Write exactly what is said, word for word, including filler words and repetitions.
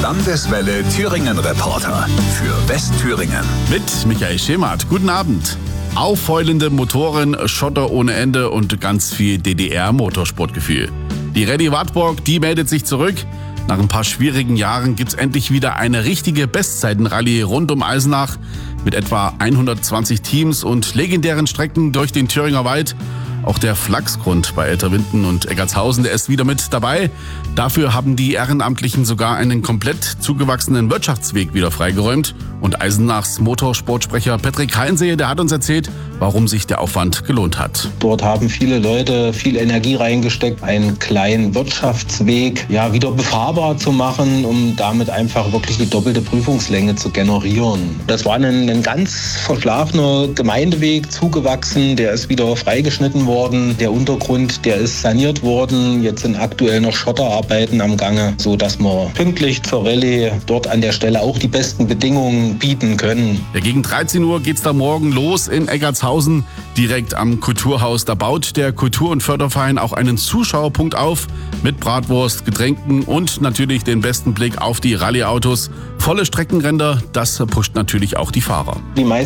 Landeswelle Thüringen Reporter für Westthüringen. Mit Michael Schemert. Guten Abend. Aufheulende Motoren, Schotter ohne Ende und ganz viel D D R-Motorsportgefühl. Die Rallye Wartburg, die meldet sich zurück. Nach ein paar schwierigen Jahren gibt's endlich wieder eine richtige Bestzeiten-Rallye rund um Eisenach mit etwa hundertzwanzig Teams und legendären Strecken durch den Thüringer Wald. Auch der Flachsgrund bei Elterwinden und Eggertshausen, der ist wieder mit dabei. Dafür haben die Ehrenamtlichen sogar einen komplett zugewachsenen Wirtschaftsweg wieder freigeräumt. Und Eisenachs Motorsportsprecher Patrick Heinse, der hat uns erzählt, warum sich der Aufwand gelohnt hat. Dort haben viele Leute viel Energie reingesteckt, einen kleinen Wirtschaftsweg ja, wieder befahrbar zu machen, um damit einfach wirklich die doppelte Prüfungslänge zu generieren. Das war ein, ein ganz verschlafener Gemeindeweg, zugewachsen, der ist wieder freigeschnitten worden. Der Untergrund, der ist saniert worden. Jetzt sind aktuell noch Schotterarbeiten am Gange, sodass wir pünktlich zur Rallye dort an der Stelle auch die besten Bedingungen bieten können. Ja, gegen dreizehn Uhr geht's da morgen los in Eggertshausen, direkt am Kulturhaus. Da baut der Kultur- und Förderverein auch einen Zuschauerpunkt auf mit Bratwurst, Getränken und natürlich den besten Blick auf die Rallye-Autos. Volle Streckenränder, das pusht natürlich auch die Fahrer. Die